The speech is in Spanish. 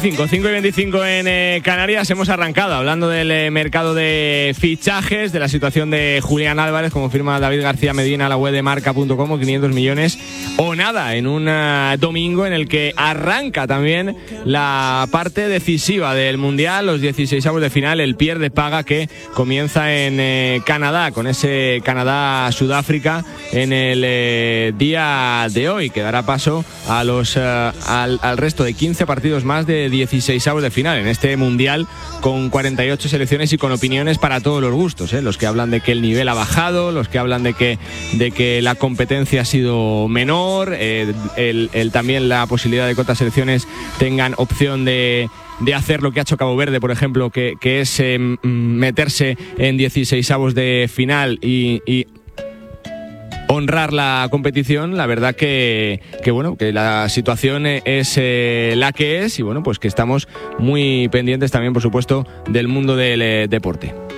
5:25 en Canarias. Hemos arrancado hablando del mercado de fichajes, de la situación de Julián Álvarez, como firma David García Medina a la web de marca.com, 500 millones o nada, en un domingo en el que arranca también la parte decisiva del Mundial, los 16avos de final, el pierde-paga que comienza en Canadá, con ese Canadá-Sudáfrica en el día de hoy, que dará paso a los al resto de 15 partidos más de 16avos de final en este Mundial, con 48 selecciones y con opiniones para todos los gustos, los que hablan de que el nivel ha bajado, los que hablan de que la competencia ha sido menor, también la posibilidad de que otras selecciones tengan opción de hacer lo que ha hecho Cabo Verde, por ejemplo, que es meterse en 16avos de final y honrar la competición. La verdad que bueno, que la situación es la que es, y bueno, pues que estamos muy pendientes también, por supuesto, del mundo del deporte.